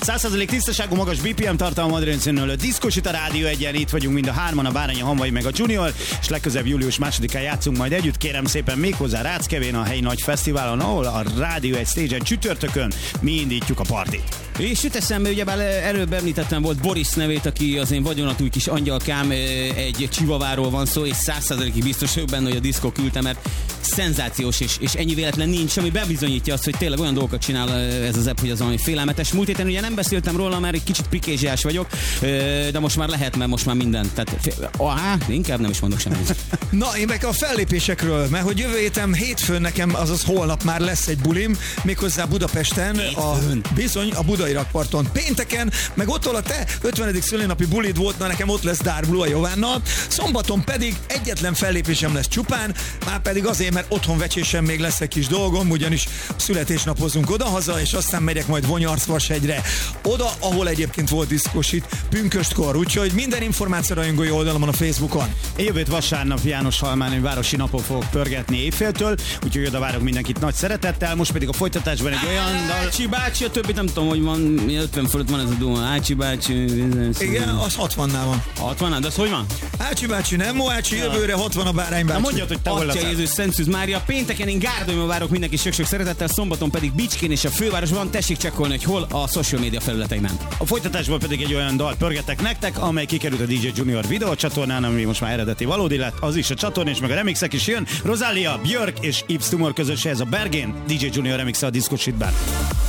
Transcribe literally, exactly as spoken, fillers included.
száz százalék tisztaságú, magas bé pé em tartalma, adrenalinszínűlő diszkosít a Rádió Egyen, itt vagyunk mind a hárman, a Bárány, a Hanvai meg a Junior, és legközelebb július másodikán játszunk majd együtt, kérem szépen, méghozzá Ráckevén, a helyi nagy fesztiválon, ahol a Rádió Egy stage-en csütörtökön mi indítjuk a partit. És jut eszembe, ugyebár előbb említettem volt Boris nevét, aki az én vagyonatúj kis angyalkám, egy csivaváról van szó, és száz százalékig biztos vagyok benne, hogy a diszkó küldte, mert szenzációs, és, és ennyi véletlen nincs, ami bebizonyítja azt, hogy tényleg olyan dolgokat csinál ez az app, hogy az valami félelmetes. Múlt héten ugye nem beszéltem róla, mert egy kicsit pikézsiás vagyok, de most már lehet, mert most már minden. Tehát, aha, inkább nem is mondok semmit. Na, én meg a fellépésekről, mert hogy jövő héten hétfőn nekem, azaz holnap már lesz egy bulim, méghozzá Budapesten, a, bizony a Budai Rakparton. Pénteken, meg ott, ahol a te ötvenedik szülinapi bulid volt, na nekem ott lesz Dark Blue a Jovánnal. Szombaton pedig egyetlen fellépésem lesz csupán, már pedig azért, mert otthon vecsésen még lesz egy kis dolgom, ugyanis születésnapozunk odahaza, és aztán megyek majd Vonyarcvashegyre, oda, ahol egyébként volt diszkosít pünköstkor, úgyhogy minden információ rajongói oldalamon a Facebookon. Én jövő vasárnap János Halmán városi napon fogok pörgetni évféltől, úgyhogy oda várok mindenkit nagy szeretettel, most pedig a folytatásban egy olyan dal... Ácsi bácsi, a többit nem tudom, hogy van, ötven fölött van ez a duma, Ácsi bácsi... Igen, az hatvannál van. hatvannál, de az hogy van? Ácsi bácsi, nem Moácsi, jövőre hatvan a Bárány bácsi. Na mondjad, hogy te hol Atya Jézus, Szent Szűz Mária, pénteken én Gárdonyban várok mindenki sok-sok szeretettel, szombaton pedig Bicskén és a fővárosban, tessék csekkolni, hogy hol a social media felületeimen. A folytatásban pedig egy olyan dal pörgetek nektek, amely kikerült a dé dzsé Junior videó csatornán, ami most már eredeti valódi lett, az is a csatornán, és meg a remixek is jön. Rosalia, Björk és Yves Tumor közös, ez a Bergén, dé dzsé Junior remix a Disco Shitben.